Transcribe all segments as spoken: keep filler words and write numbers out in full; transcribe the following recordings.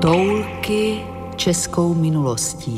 Toulky českou minulostí.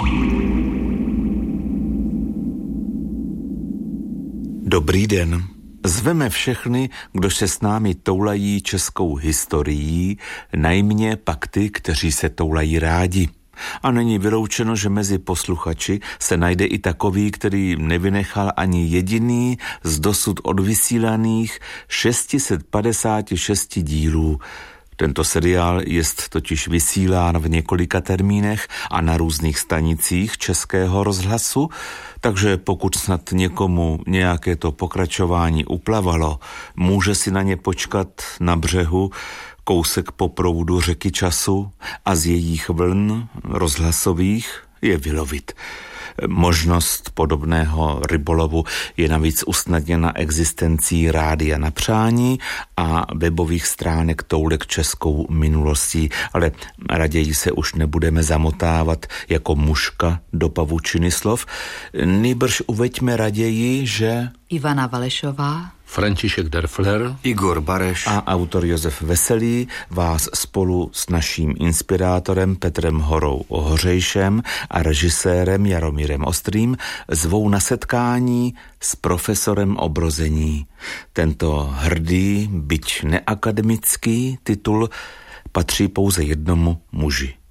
Dobrý den. Zveme všechny, kdo se s námi toulají českou historií, najmě pak ty, kteří se toulají rádi. A není vyloučeno, že mezi posluchači se najde i takový, který nevynechal ani jediný z dosud odvysílaných šest set padesát šest dílů. Tento seriál je totiž vysílán v několika termínech a na různých stanicích Českého rozhlasu, takže pokud snad někomu nějaké to pokračování uplavalo, může si na ně počkat na břehu, kousek po proudu řeky času a z jejich vln rozhlasových je vylovit. Možnost podobného rybolovu je navíc usnadněna existencí rádia na přání a webových stránek Toulek českou minulostí, ale raději se už nebudeme zamotávat jako muška do pavučiny slov. Nýbrž uveďme raději, že Ivana Valešová, František Derfler, Igor Bareš a autor Josef Veselý vás spolu s naším inspirátorem Petrem Horou Hořejšem a režisérem Jaromírem Ostrým zvou na setkání s profesorem obrození. Tento hrdý, byť neakademický titul patří pouze jednomu muži.